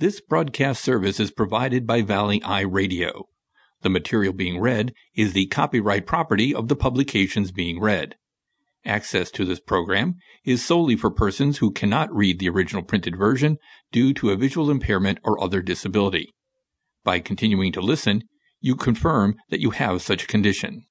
This broadcast service is provided by Valley Eye Radio. The material being read is the copyright property of the publications being read. Access to this program is solely for persons who cannot read the original printed version due to a visual impairment or other disability. By continuing to listen, you confirm that you have such a condition.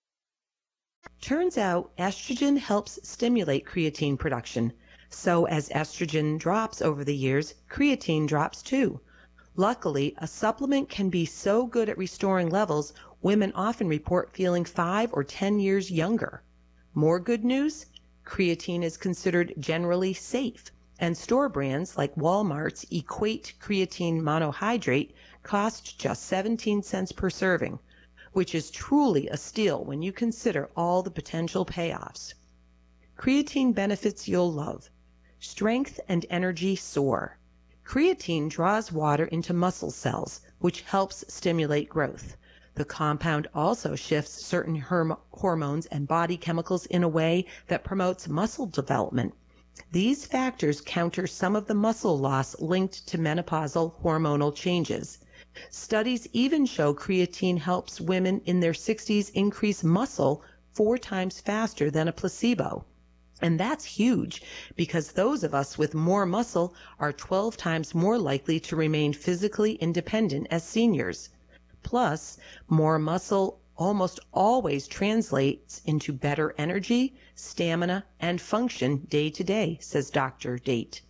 Turns out estrogen helps stimulate creatine production. So as estrogen drops over the years, creatine drops too. Luckily, a supplement can be so good at restoring levels, women often report feeling 5 or 10 years younger. More good news? Creatine is considered generally safe, and store brands like Walmart's Equate Creatine Monohydrate cost just 17 cents per serving, which is truly a steal when you consider all the potential payoffs. Creatine benefits you'll love. Strength and energy soar. Creatine draws water into muscle cells, which helps stimulate growth. The compound also shifts certain hormones and body chemicals in a way that promotes muscle development. These factors counter some of the muscle loss linked to menopausal hormonal changes. Studies even show creatine helps women in their 60s increase muscle 4 times faster than a placebo. And that's huge because those of us with more muscle are 12 times more likely to remain physically independent as seniors. Plus, more muscle almost always translates into better energy, stamina, and function day to day, says Dr. Date.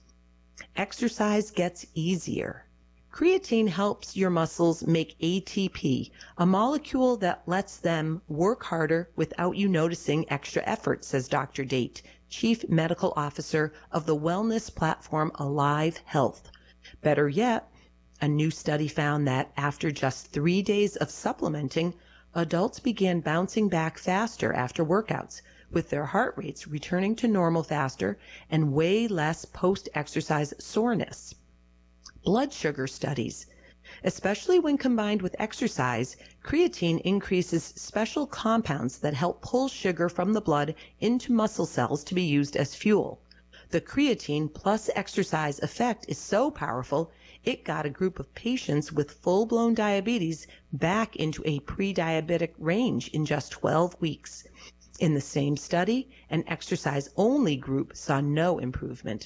Exercise gets easier. Creatine helps your muscles make ATP, a molecule that lets them work harder without you noticing extra effort, says Dr. Date, Chief Medical Officer of the wellness platform Alive Health. Better yet, a new study found that after just 3 days of supplementing, adults began bouncing back faster after workouts, with their heart rates returning to normal faster and way less post-exercise soreness. Blood sugar studies. Especially when combined with exercise, creatine increases special compounds that help pull sugar from the blood into muscle cells to be used as fuel. The creatine plus exercise effect is so powerful, it got a group of patients with full-blown diabetes back into a pre-diabetic range in just 12 weeks. In the same study, an exercise-only group saw no improvement.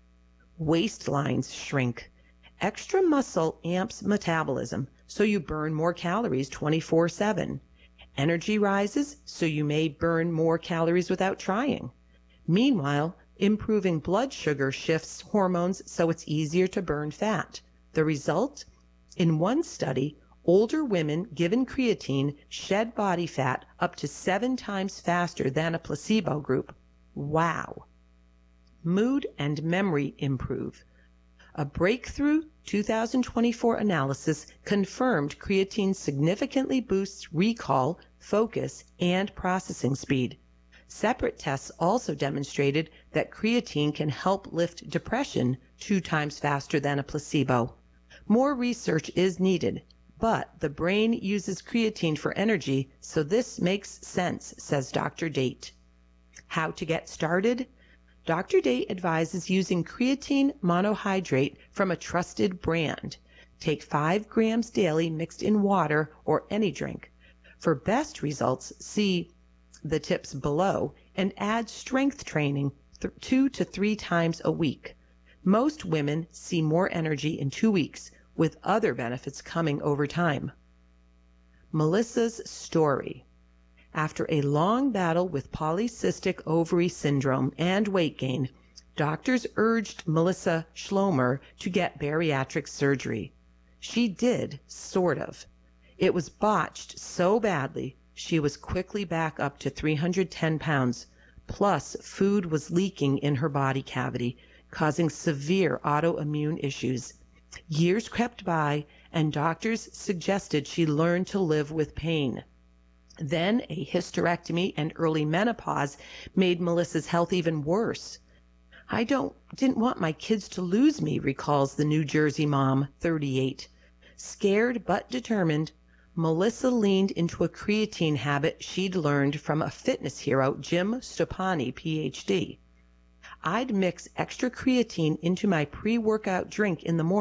Waistlines shrink. Extra muscle amps metabolism, so you burn more calories 24/7. Energy rises, so you may burn more calories without trying. Meanwhile, improving blood sugar shifts hormones so it's easier to burn fat. The result? In one study, older women given creatine shed body fat up to 7 times faster than a placebo group. Wow! Mood and memory improve. A breakthrough 2024 analysis confirmed creatine significantly boosts recall, focus, and processing speed. Separate tests also demonstrated that creatine can help lift depression 2 times faster than a placebo. More research is needed, but the brain uses creatine for energy, so this makes sense, says Dr. Date. How to get started? Dr. Date advises using creatine monohydrate from a trusted brand. Take 5 grams daily mixed in water or any drink. For best results, see the tips below and add strength training 2 to 3 times a week. Most women see more energy in 2 weeks, with other benefits coming over time. Melissa's story. After a long battle with polycystic ovary syndrome and weight gain, doctors urged Melissa Schlomer to get bariatric surgery. She did, sort of. It was botched so badly, she was quickly back up to 310 pounds, plus food was leaking in her body cavity, causing severe autoimmune issues. Years crept by, and doctors suggested she learn to live with pain. Then a hysterectomy and early menopause made Melissa's health even worse. I didn't want my kids to lose me, recalls the New Jersey mom, 38. Scared but determined, Melissa leaned into a creatine habit she'd learned from a fitness hero, Jim Stoppani, Ph.D. I'd mix extra creatine into my pre-workout drink in the morning